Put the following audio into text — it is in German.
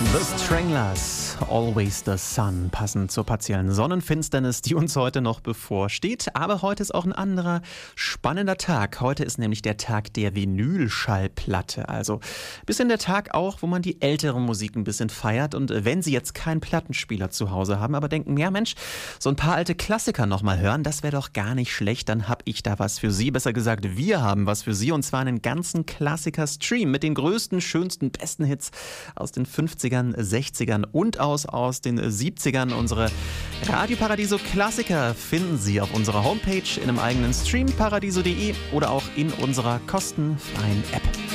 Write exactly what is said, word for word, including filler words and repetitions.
The Stranglers, Always the Sun, passend zur partiellen Sonnenfinsternis, die uns heute noch bevorsteht. Aber heute ist auch ein anderer spannender Tag. Heute ist nämlich der Tag der Vinylschallplatte. Also ein bisschen der Tag auch, wo man die ältere Musik ein bisschen feiert. Und wenn Sie jetzt keinen Plattenspieler zu Hause haben, aber denken, ja Mensch, so ein paar alte Klassiker nochmal hören, das wäre doch gar nicht schlecht, dann habe ich da was für Sie. Besser gesagt, wir haben was für Sie, und zwar einen ganzen Klassiker-Stream mit den größten, schönsten, besten Hits aus den fünfzigern, sechzigern und aus, aus den siebzigern. Unsere Radio Paradiso Klassiker finden Sie auf unserer Homepage, in einem eigenen Stream paradiso punkt de oder auch in unserer kostenfreien App.